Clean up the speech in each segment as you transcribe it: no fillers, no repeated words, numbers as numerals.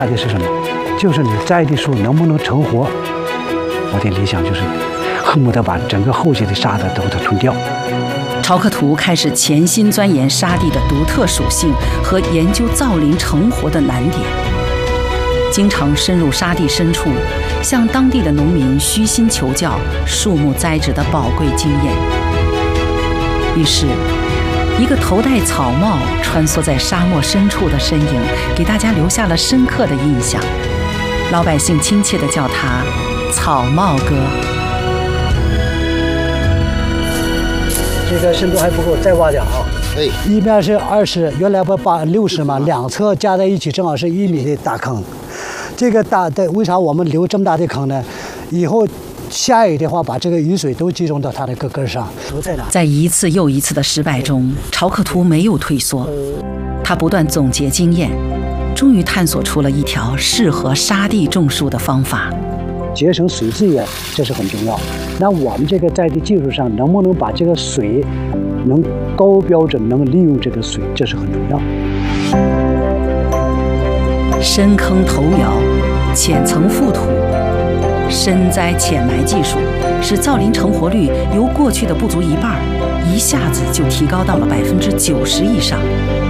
的是什么？就是你栽的树能不能成活。我的理想就是恨不得把整个后期的沙子都给它吞掉。 曹克图开始潜心钻研沙地的独特属性和研究造林成活的难点，经常深入沙地深处，向当地的农民虚心求教树木栽植的宝贵经验。于是，一个头戴草帽穿梭在沙漠深处的身影，给大家留下了深刻的印象。老百姓亲切地叫他“草帽哥”。 这个深度还不够，再挖点啊！ 哎， 一边是20，原来不60嘛，两侧加在一起正好是1米的大坑。这个大的为啥我们留这么大的坑呢？以后下雨的话，把这个雨水都集中到它的根上。 在一次又一次的失败中，曹克图没有退缩，他不断总结经验，终于探索出了一条适合沙地种树的方法。 节省水资源，这是很重要。那我们这个在地技术上，能不能把这个水能高标准能利用这个水，这是很重要。 深坑投苗、浅层覆土、深栽浅埋技术，使造林成活率由过去的不足一半，一下子就提高到了90%以上。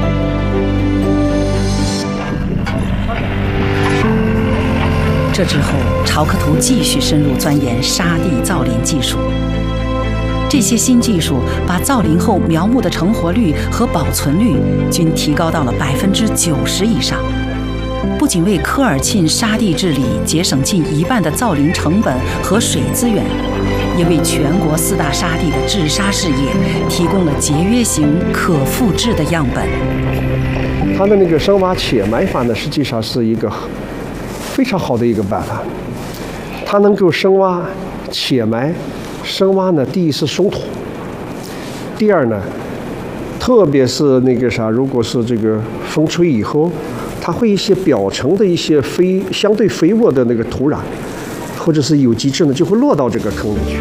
这之后，曹克图继续深入钻研沙地造林技术。这些新技术把造林后苗木的成活率和保存率均提高到了90%以上，不仅为科尔沁沙地治理节省近1半的造林成本和水资源，也为全国4大沙地的治沙事业提供了节约型可复制的样本。 它的那个深挖浅埋法呢，实际上是一个非常好的一个办法，它能够深挖浅埋。深挖呢，第一是松土，第二呢，特别是那个啥，如果是这个风吹以后，它会一些表层的一些相对肥沃的那个土壤，或者是有机质呢，就会落到这个坑里去。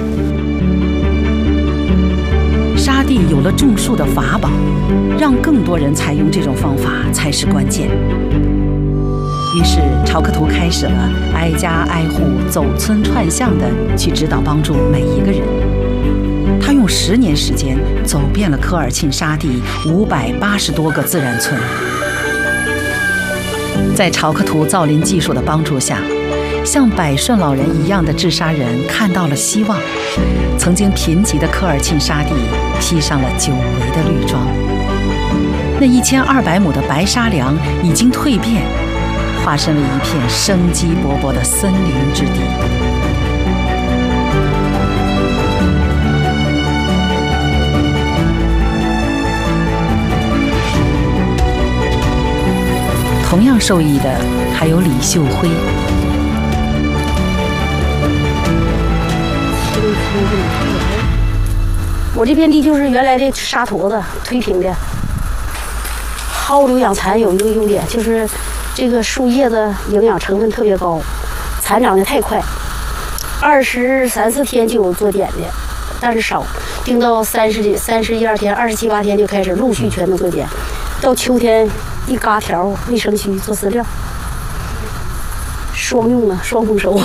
沙地有了种树的法宝，让更多人采用这种方法才是关键。于是，曹克图开始了挨家挨户、走村串巷的去指导帮助每一个人。他用10年时间走遍了科尔沁沙地580多个自然村。在曹克图造林技术的帮助下，像百顺老人一样的治沙人看到了希望。曾经贫瘠的科尔沁沙地披上了久违的绿装，那1200亩的白沙梁已经蜕变，化身为一片生机勃勃的森林之地。同样受益的还有李秀辉。 我这片地就是原来的沙坨子推平的，蒿流养蚕有一个优点，就是这个树叶子营养成分特别高，蚕长得太快，23、24天就有做点的，但是少，定到31、2天、27、8天就开始陆续全都做点，到秋天一嘎条卫生区做饲料，双用啊，双丰收。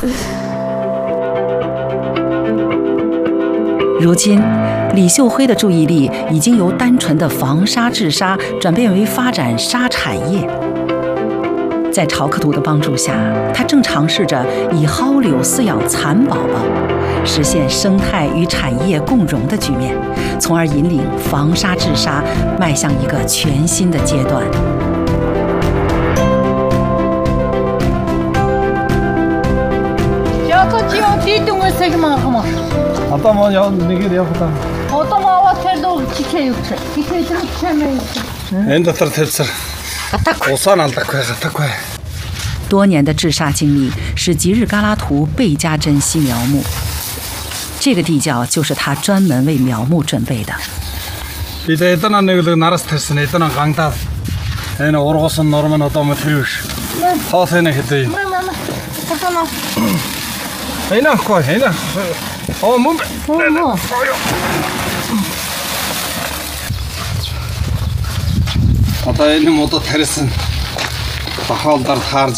如今，李秀辉的注意力已经由单纯的防沙治沙转变为发展沙产业。在曹克图的帮助下，他正尝试着以蒿柳饲养蚕宝宝，实现生态与产业共荣的局面，从而引领防沙治沙迈向一个全新的阶段。 Adamlar ya ne geliyor buradan? Adamlar vaterde çike yoksa. Çike yoksa çemeyiz. Ende tırtırsır. Olsan aldık koy. 多年的治沙经历使吉日嘎拉图倍加珍惜苗木，这个地窖就是他专门为苗木准备的。 Bir etana ne gülü naras tersin etana gangta. Yani orgosun normal adamı tırış. Tasene gitti. Tamam. Heyna koy heyna. Mum. Ata elim oda tersin. Bakallar harcı.